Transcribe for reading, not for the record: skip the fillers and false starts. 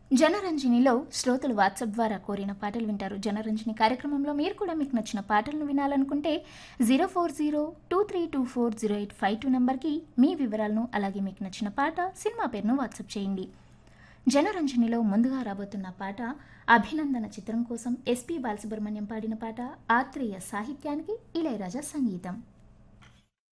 జనరంజనిలో శ్రోతలు వాట్సాప్ ద్వారా కోరిన పాటలు వింటారు. జనరంజని కార్యక్రమంలో మీరు కూడా మీకు నచ్చిన పాటలను వినాలనుకుంటే 0402324085 నంబర్కి మీ వివరాలను అలాగే మీకు నచ్చిన పాట సినిమా పేరును వాట్సాప్ చేయండి. జనరంజనిలో ముందుగా రాబోతున్న పాట అభినందన చిత్రం కోసం ఎస్పి బాలసుబ్రహ్మణ్యం పాడిన పాట. ఆత్రేయ సాహిత్యానికి ఇళయరాజా సంగీతం.